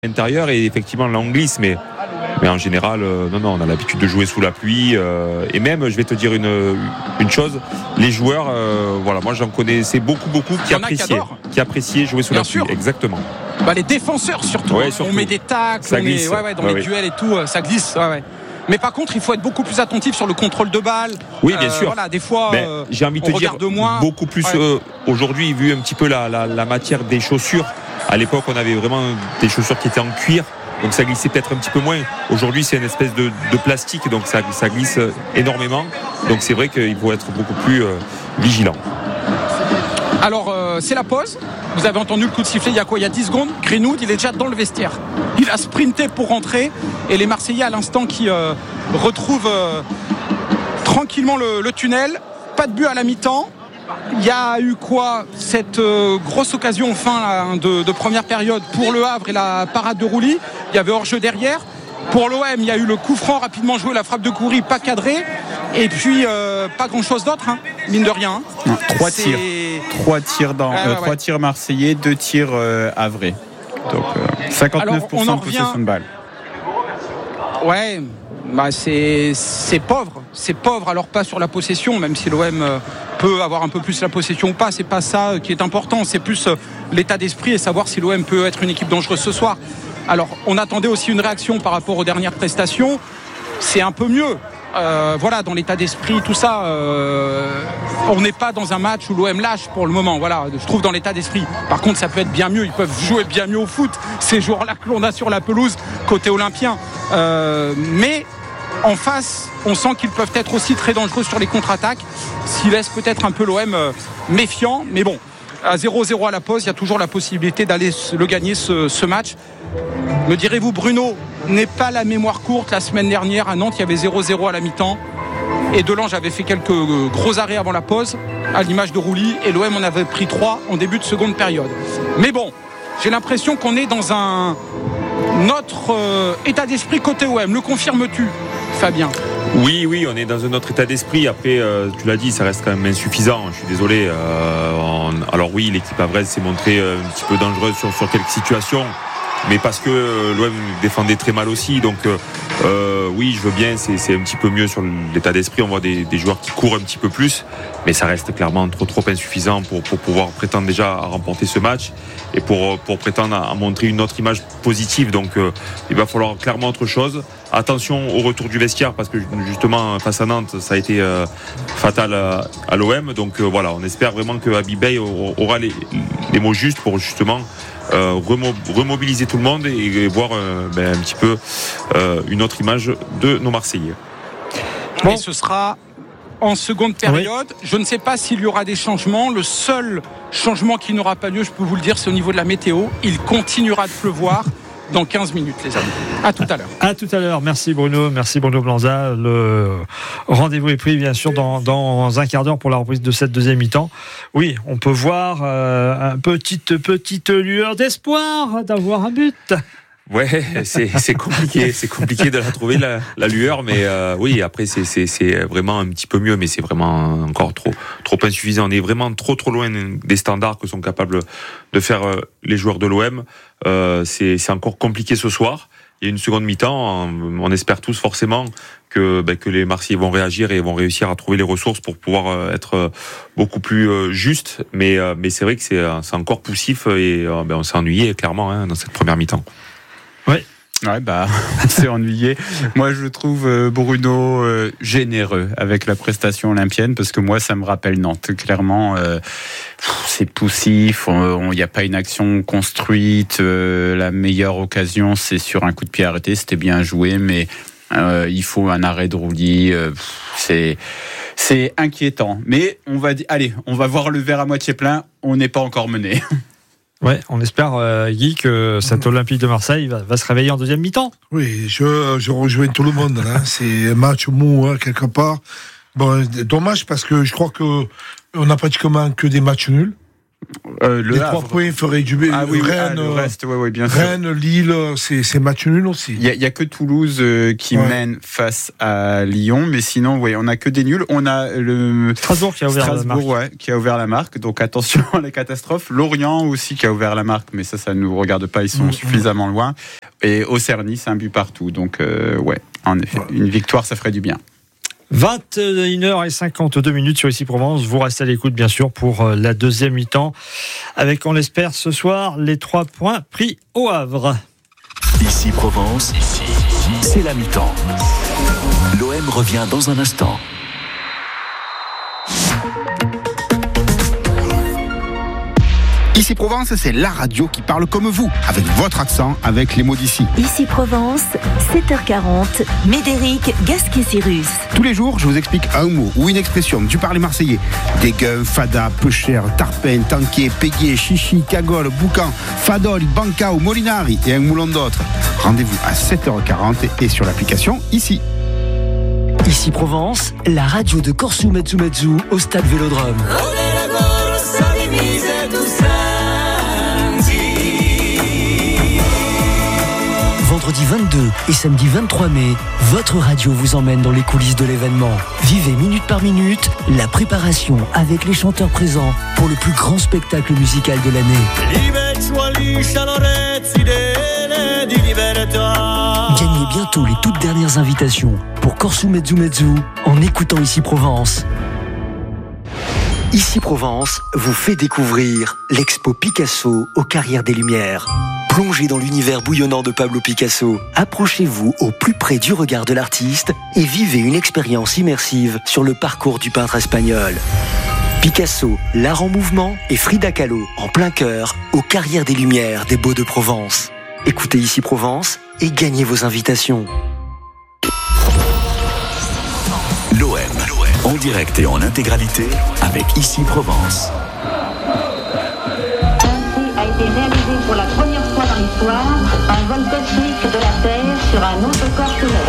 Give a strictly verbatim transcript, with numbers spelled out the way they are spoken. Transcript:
Intérieur et effectivement l'angle glisse, mais, mais en général euh, non non on a l'habitude de jouer sous la pluie euh, et même je vais te dire une, une chose, les joueurs euh, voilà, moi j'en connaissais beaucoup beaucoup qui appréciaient qui appréciaient jouer sous Bien la pluie. sûr. Exactement. Bah, les défenseurs surtout, ouais, hein. surtout. On met des tacles, ça on glisse. est, ouais, ouais, dans ouais, les ouais. duels et tout, ça glisse. Ouais, ouais. Mais par contre, il faut être beaucoup plus attentif sur le contrôle de balle. Oui, bien euh, sûr. Voilà, des fois, ben, euh, j'ai envie de te dire moins. beaucoup plus ouais. euh, aujourd'hui, vu un petit peu la, la, la matière des chaussures. À l'époque, on avait vraiment des chaussures qui étaient en cuir. Donc ça glissait peut-être un petit peu moins. Aujourd'hui, c'est une espèce de, de plastique, donc ça, ça glisse énormément. Donc c'est vrai qu'il faut être beaucoup plus euh, vigilant. Alors, euh, c'est la pause. Vous avez entendu le coup de sifflet il y a quoi ? Il y a dix secondes. Greenwood, il est déjà dans le vestiaire. Il a sprinté pour rentrer. Et les Marseillais, à l'instant, qui euh, retrouvent euh, tranquillement le, le tunnel. Pas de but à la mi-temps. Il y a eu quoi ? Cette euh, grosse occasion fin là, de, de première période pour le Havre et la parade de Rouly. Il y avait hors-jeu derrière. Pour l'O M, il y a eu le coup franc rapidement joué, la frappe de Khoury pas cadrée. Et puis euh, pas grand-chose d'autre, hein, mine de rien. Hein. Non, trois tirs, trois tirs dans, ah, ouais, euh, trois ouais. tirs marseillais, deux tirs euh, havrais. Donc euh, cinquante-neuf pour cent de possession de balle. Ouais. Bah c'est, c'est pauvre, c'est pauvre, alors pas sur la possession, même si l'O M peut avoir un peu plus la possession ou pas, c'est pas ça qui est important, c'est plus l'état d'esprit et savoir si l'O M peut être une équipe dangereuse ce soir. Alors on attendait aussi une réaction par rapport aux dernières prestations, c'est un peu mieux, euh, voilà, dans l'état d'esprit, tout ça, euh, on n'est pas dans un match où l'O M lâche pour le moment, voilà, je trouve dans l'état d'esprit. Par contre ça peut être bien mieux, ils peuvent jouer bien mieux au foot, ces joueurs-là que l'on a sur la pelouse, côté olympien, euh, mais en face, on sent qu'ils peuvent être aussi très dangereux sur les contre-attaques, ce qui laisse peut-être un peu l'O M méfiant. Mais bon, à zéro zéro à la pause, il y a toujours la possibilité d'aller le gagner ce, ce match. Me direz-vous, Bruno n'est pas la mémoire courte. La semaine dernière, à Nantes, il y avait zéro zéro à la mi-temps. Et Delange avait fait quelques gros arrêts avant la pause, à l'image de Rouly. Et l'O M en avait pris trois en début de seconde période. Mais bon, j'ai l'impression qu'on est dans un autre euh, état d'esprit côté O M. Le confirmes-tu, Fabien ? Oui, oui, on est dans un autre état d'esprit. Après, euh, tu l'as dit, ça reste quand même insuffisant. Je suis désolé. Euh, on... Alors oui, l'équipe havraise s'est montrée un petit peu dangereuse sur, sur quelques situations, mais parce que l'O M défendait très mal aussi. Donc euh, oui, je veux bien, c'est, c'est un petit peu mieux sur l'état d'esprit. On voit des, des joueurs qui courent un petit peu plus, mais ça reste clairement trop trop insuffisant pour, pour pouvoir prétendre déjà à remporter ce match et pour, pour prétendre à, à montrer une autre image positive. Donc euh, il va falloir clairement autre chose. Attention au retour du vestiaire, parce que justement face à Nantes ça a été euh, fatal à, à l'O M. Donc euh, voilà, on espère vraiment que Habib Beye aura les, les mots justes pour justement euh, remo- remobiliser tout le monde et, et voir euh, ben, un petit peu euh, une autre image de nos Marseillais. Bon. Et ce sera en seconde période. Oui. Je ne sais pas s'il y aura des changements. Le seul changement qui n'aura pas lieu, je peux vous le dire, c'est au niveau de la météo. Il continuera de pleuvoir dans quinze minutes, les amis. À tout à l'heure. À tout à l'heure. Merci Bruno. Merci Bruno Blanza. Le rendez-vous est pris, bien sûr, dans, dans un quart d'heure pour la reprise de cette deuxième mi-temps. Oui, on peut voir euh, une petite, petite lueur d'espoir d'avoir un but. Ouais, c'est, c'est compliqué, c'est compliqué de la trouver la, la lueur, mais euh, oui, après c'est, c'est, c'est vraiment un petit peu mieux, mais c'est vraiment encore trop, trop insuffisant. On est vraiment trop, trop loin des standards que sont capables de faire les joueurs de l'O M. Euh, c'est, c'est encore compliqué ce soir. Il y a une seconde mi-temps, on, on espère tous forcément que, ben, que les Marseillais vont réagir et vont réussir à trouver les ressources pour pouvoir être beaucoup plus justes. Mais, mais c'est vrai que c'est, c'est encore poussif et ben, on s'est ennuyé clairement hein, dans cette première mi-temps. Oui. Ouais, bah, on s'est ennuyé. Moi, je trouve euh, Bruno euh, généreux avec la prestation olympienne parce que moi, ça me rappelle Nantes. Clairement, euh, c'est poussif. Il n'y a pas une action construite. Euh, la meilleure occasion, c'est sur un coup de pied arrêté. C'était bien joué, mais euh, il faut un arrêt de Rouly. Euh, c'est, c'est inquiétant. Mais on va dire, allez, on va voir le verre à moitié plein. On n'est pas encore mené. Ouais, on espère, euh, Guy, que cet Olympique de Marseille va, va se réveiller en deuxième mi-temps. Oui, je, je rejoins tout le monde. Là. C'est un match mou, hein, quelque part. Bon, dommage parce que je crois qu'on n'a pratiquement que des matchs nuls. Euh, le Les Havre. trois points feraient du bien. Ah oui, oui, Rennes, ah, le reste, ouais, ouais, bien sûr. Rennes, Lille, c'est, c'est match nul aussi. Il n'y a, a que Toulouse euh, qui ouais. mène face à Lyon, mais sinon, ouais, on n'a que des nuls. On a le Strasbourg qui a ouvert Strasbourg, la marque. Ouais, qui a ouvert la marque, donc attention à la catastrophe. Lorient aussi qui a ouvert la marque, mais ça, ça ne nous regarde pas, ils sont mmh, suffisamment mmh. loin. Et Auxerre, c'est un but partout, donc euh, ouais, en effet, ouais. une victoire, ça ferait du bien. vingt et une heures cinquante-deux minutes sur Ici Provence. Vous restez à l'écoute, bien sûr, pour la deuxième mi-temps. Avec, on l'espère, ce soir, les trois points pris au Havre. Ici Provence, ici, ici, c'est la mi-temps. L'O M revient dans un instant. Ici Provence, c'est la radio qui parle comme vous, avec votre accent, avec les mots d'ici. Ici Provence, sept heures quarante, Médéric Gasquet-Cyrus. Tous les jours, je vous explique un mot ou une expression du parler marseillais. Dégueu, fada, peu cher, tarpin, tanké, pégué, chichi, cagole, boucan, fadol, banca ou molinari et un moulon d'autres. Rendez-vous à sept heures quarante et sur l'application Ici. Ici Provence, la radio de Corsu Metsu au stade Vélodrome. Vendredi vingt-deux et samedi vingt-trois mai, votre radio vous emmène dans les coulisses de l'événement. Vivez minute par minute la préparation avec les chanteurs présents pour le plus grand spectacle musical de l'année. Gagnez bientôt les toutes dernières invitations pour Corsu Metsu Metsu en écoutant Ici Provence. Ici Provence vous fait découvrir l'expo Picasso aux Carrières des Lumières. Plongez dans l'univers bouillonnant de Pablo Picasso. Approchez-vous au plus près du regard de l'artiste et vivez une expérience immersive sur le parcours du peintre espagnol. Picasso, l'art en mouvement et Frida Kahlo en plein cœur aux Carrières des Lumières des Baux-de-Provence. Écoutez Ici Provence et gagnez vos invitations. L'O M, en direct et en intégralité avec Ici Provence. Ainsi a été réalisé pour la première fois dans l'histoire un vol cosmique de la Terre sur un autre corps terrestre.